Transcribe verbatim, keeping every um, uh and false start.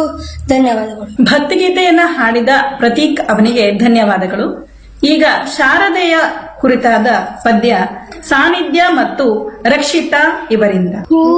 ಧನ್ಯವಾದಗಳು. ಭಕ್ತಿಗೀತೆಯನ್ನ ಹಾಡಿದ ಪ್ರತೀಕ್ ಅವನಿಗೆ ಧನ್ಯವಾದಗಳು. ಈಗ ಶಾರದೆಯ ಕುರಿತಾದ ಪದ್ಯ ಸಾನ್ನಿಧ್ಯ ಮತ್ತು ರಕ್ಷಿತಾ ಇವರಿಂದ.